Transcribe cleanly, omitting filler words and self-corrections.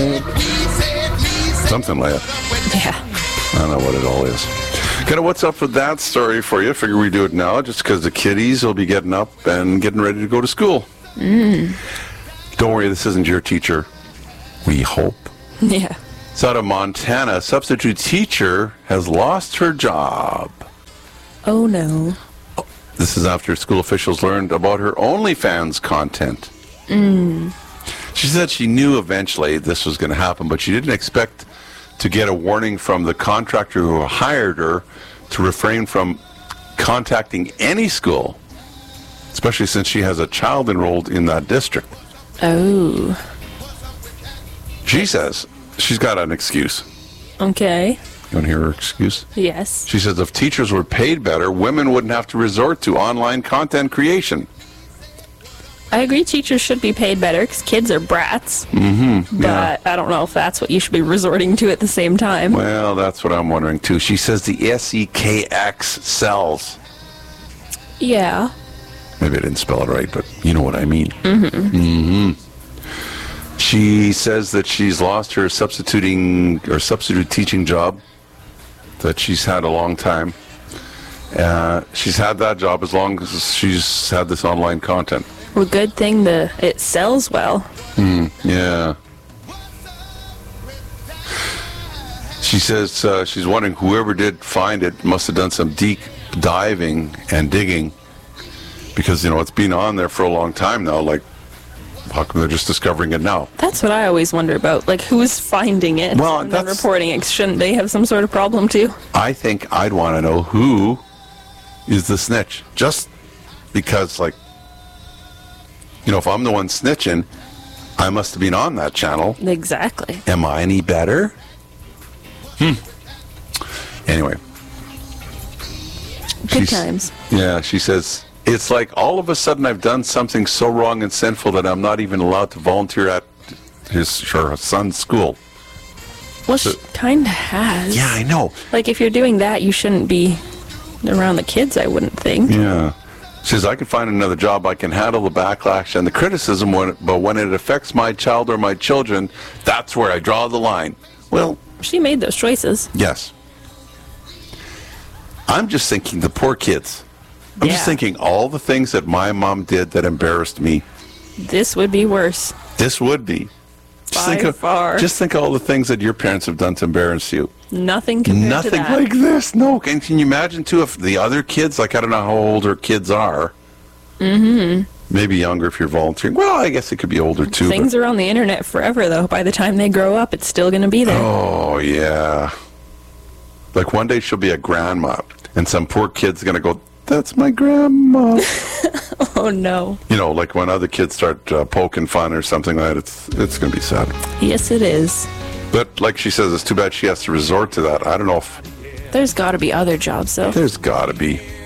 Something like that. Yeah. I don't know what it all is. Kind of what's up with that story for you? Figure we do it now just because the kiddies will be getting up and getting ready to go to school. Don't worry, this isn't your teacher. We hope. Yeah. It's out of Montana. A substitute teacher has lost her job. Oh, no. This is after school officials learned about her OnlyFans content. She said she knew eventually this was going to happen, but she didn't expect to get a warning from the contractor who hired her to refrain from contacting any school, especially since she has a child enrolled in that district. Oh. She says she's got an excuse. Okay. You want to hear her excuse? Yes. She says if teachers were paid better, women wouldn't have to resort to online content creation. I agree teachers should be paid better because kids are brats. But I don't know if that's what you should be resorting to at the same time. Well, that's what I'm wondering too. She says the SEKX sells. Yeah. Maybe I didn't spell it right, but you know what I mean. She says that she's lost her substitute teaching job that she's had a long time. She's had that job as long as she's had this online content. Well, good thing it sells well. Yeah. She says she's wondering whoever did find it must have done some deep diving and digging because, it's been on there for a long time now. Like, how come they're just discovering it now? That's what I always wonder about. Like, who's finding it and then reporting it? Shouldn't they have some sort of problem, too? I think I'd want to know who is the snitch. Just because, if I'm the one snitching, I must have been on that channel. Exactly. Am I any better? Anyway. Good times. Yeah, she says, it's like all of a sudden I've done something so wrong and sinful that I'm not even allowed to volunteer at her son's school. Well, she kind of has. Yeah, I know. Like, if you're doing that, you shouldn't be around the kids, I wouldn't think. Yeah. She says, I can find another job. I can handle the backlash and the criticism, but when it affects my child or my children, that's where I draw the line. Well, she made those choices. Yes. I'm just thinking the poor kids. I'm just thinking all the things that my mom did that embarrassed me. This would be worse. This would be. By far. Just think of all the things that your parents have done to embarrass you. Nothing compared to that. Nothing like this. No. And can you imagine, too, if the other kids, I don't know how old her kids are. Maybe younger if you're volunteering. Well, I guess it could be older, too. Things are on the internet forever, though. By the time they grow up, it's still going to be there. Oh, yeah. Like one day she'll be a grandma, and some poor kid's going to go, that's my grandma. Oh, no. Like when other kids start poking fun or something like that, it's going to be sad. Yes, it is. But like she says, it's too bad she has to resort to that. I don't know if... There's got to be other jobs, though. There's got to be.